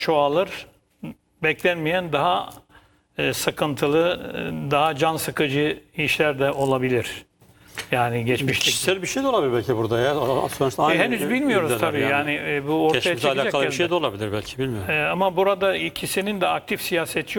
çoğalır. Beklenmeyen daha sıkıntılı, daha can sıkıcı işler de olabilir. Yani geçmişte. Kişisel bir şey de olabilir belki burada ya. Sonuçta aynı Henüz bilmiyoruz ülkeler tabii. Yani bu ortaya geçmişle çıkacak. alakalı bir şey elbette. de olabilir belki, bilmiyorum. Ama burada ikisinin de aktif siyasetçi